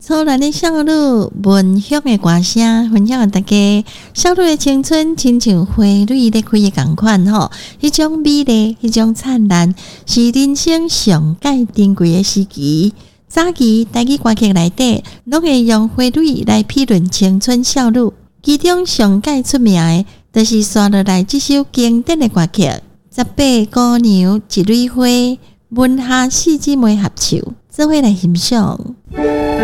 初恋的少女，闻香的歌声，分享给大家。少女的青春，亲像花蕊咧开的同款吼，迄种美丽，迄种灿烂，是人生上界珍贵的时期。早期台语歌曲内底，拢会用花蕊来批论青春少女，其中上界出名的，就是刷落来这首经典的歌曲《18姑娘一蕊花》，文夏四姊妹合唱，做伙来欣赏。